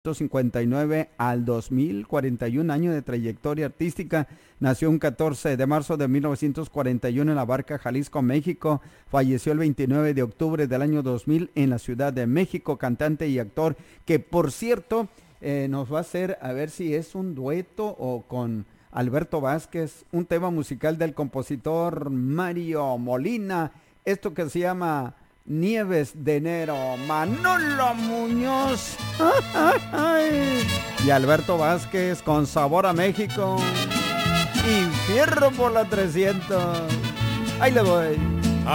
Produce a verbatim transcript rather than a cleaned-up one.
cincuenta y nueve al dos mil, cuarenta y un años de trayectoria artística. Nació un catorce de marzo de mil novecientos cuarenta y uno en La Barca, Jalisco, México. Falleció el veintinueve de octubre del año dos mil en la Ciudad de México. Cantante y actor que, por cierto, eh, nos va a hacer, a ver si es un dueto o con Alberto Vázquez, un tema musical del compositor Mario Molina. Esto que se llama Nieves de Enero, Manolo Muñoz y Alberto Vázquez con Sabor a México y Fierro por la trescientos. Ahí le voy.